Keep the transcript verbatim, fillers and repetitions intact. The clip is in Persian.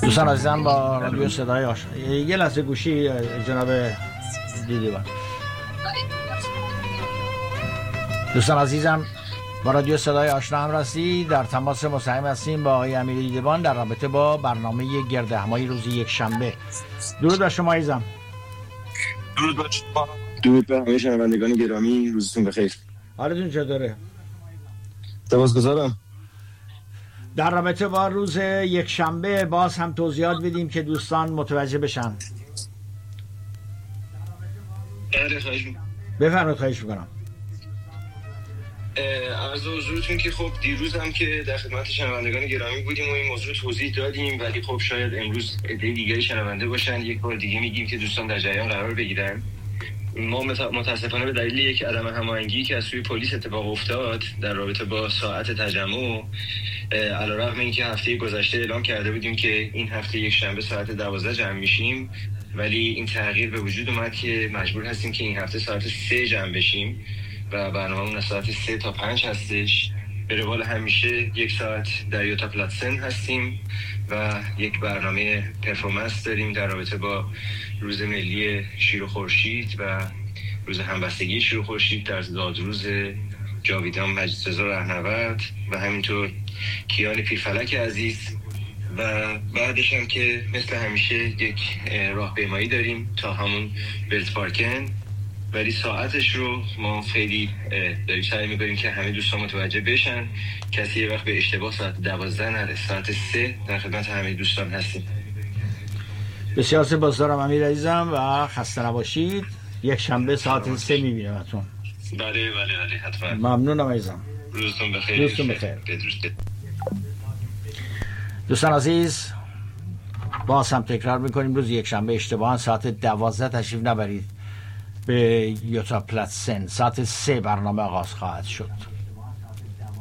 دوستان عزیزم با رادیو صدای آشنا، یه لحظه گوشی جناب دیدیوان. دوستان عزیزم با رادیو صدای آشنا هم راستی در تماس مستقیم هستیم با آقای امیری دیدبان در رابطه با برنامه گردهمایی روز یک شنبه. درود بر شما عزیزم. درود بر شما. درود بر همه شنوندگان گرامی، روزتون بخیر. حالتون چطوره؟ سپاسگزارم. در رابطه با روز یک شنبه باز هم توضیحات بدیم که دوستان متوجه بشن. بله خواهش می‌کنم. بفرمایید. خواهش می‌کنم. عرض حضورتون که خب دیروز هم که در خدمت شنوندگان گرامی بودیم و این موضوع توضیح دادیم، ولی خب شاید امروز عده دیگری شنونده باشن. یک بار دیگه میگیم که دوستان در جریان قرار بگیرن. ما متاسفانه به دلیل یک عدم هماهنگی که از سوی پلیس اتفاق افتاد در رابطه با ساعت تجمع، علیرغم اینکه هفته گذشته اعلام کرده بودیم که این هفته یک شنبه ساعت دوازده جمع میشیم، ولی این تغییر به وجود اومد که مجبور هستیم که این هفته ساعت سه جمع بشیم و برنامه‌مون از ساعت سه تا پنج هستش. به روال همیشه یک ساعت در یوتا پلاتسن هستیم و یک برنامه پرفورمنس داریم در رابطه با روز ملی شیر و خورشید و روز همبستگی شیر و خورشید در دادروز جاویدان مجدرضا رهنورد و همینطور کیان پیرفلک عزیز. و بعدش هم که مثل همیشه یک راهپیمایی داریم تا همون بلت پارکن، ولی ساعتش رو ما خیلی داریم سعی می‌کنیم که همه دوستان متوجه بشن، کسی یه وقت به اشتباه ساعت دوازده نره. ساعت سه در خدمت همه دوستان هستیم. بسیار سپاسگزارم امیر عزیزم و خسته نباشید. یک شنبه ساعت سه می‌بینمتون. بله بله بله حتما. ممنونم عزیزم. روزتون بخیر. روزتون بخیر. دوستان عزیز باز هم تکرار می‌کنیم روز یک شنبه اشتباهاً ساعت دوازده تشریف نبرید به یوتا پلاتسن. ساعت سه برنامه آغاز خواهد شد.